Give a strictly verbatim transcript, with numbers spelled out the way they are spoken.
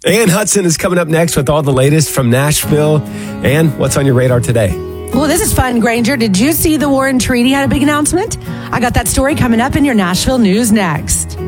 Ann Hudson is coming up next with all the latest from Nashville. And what's on your radar today? Well, this is fun, Granger. Did you see the Warren Treaty had a big announcement? I got that story coming up in your Nashville news next.